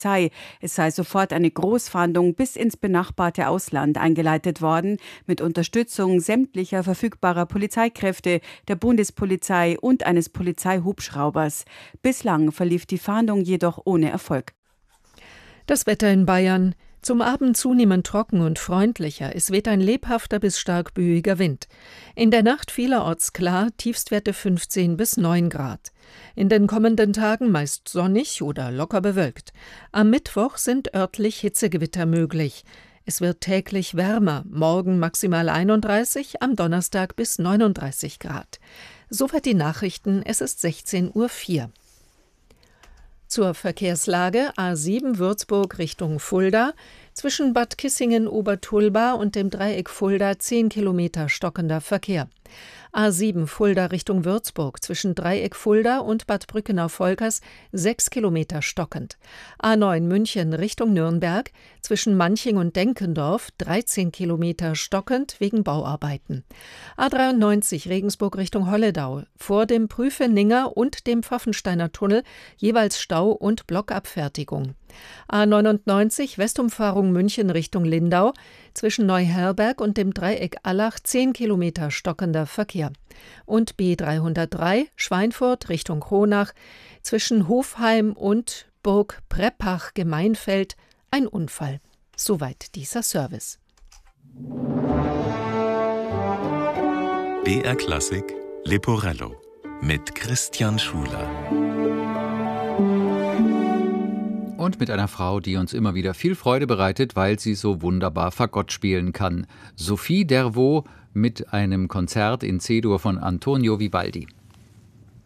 Es sei sofort eine Großfahndung bis ins benachbarte Ausland eingeleitet worden, mit Unterstützung sämtlicher verfügbarer Polizeikräfte, der Bundespolizei und eines Polizeihubschraubers. Bislang verlief die Fahndung jedoch ohne Erfolg. Das Wetter in Bayern. Zum Abend zunehmend trocken und freundlicher. Es weht ein lebhafter bis stark böiger Wind. In der Nacht vielerorts klar, Tiefstwerte 15 bis 9 Grad. In den kommenden Tagen meist sonnig oder locker bewölkt. Am Mittwoch sind örtlich Hitzegewitter möglich. Es wird täglich wärmer, morgen maximal 31, am Donnerstag bis 39 Grad. Soweit die Nachrichten, es ist 16:04 Uhr. Zur Verkehrslage: A7 Würzburg Richtung Fulda. Zwischen Bad Kissingen-Obertulba und dem Dreieck Fulda 10 Kilometer stockender Verkehr. A7 Fulda Richtung Würzburg zwischen Dreieck Fulda und Bad Brückenau-Volkers 6 Kilometer stockend. A9 München Richtung Nürnberg zwischen Manching und Denkendorf 13 Kilometer stockend wegen Bauarbeiten. A93 Regensburg Richtung Holledau vor dem Prüfeninger und dem Pfaffensteiner Tunnel jeweils Stau und Blockabfertigung. A99 Westumfahrung München Richtung Lindau zwischen Neuherberg und dem Dreieck Allach 10 Kilometer stockender Verkehr. Und B303 Schweinfurt Richtung Kronach zwischen Hofheim und Burg Preppach-Gemeinfeld ein Unfall. Soweit dieser Service. BR Klassik Leporello mit Christian Schuler. Und mit einer Frau, die uns immer wieder viel Freude bereitet, weil sie so wunderbar Fagott spielen kann. Sophie Dervaux mit einem Konzert in C-Dur von Antonio Vivaldi.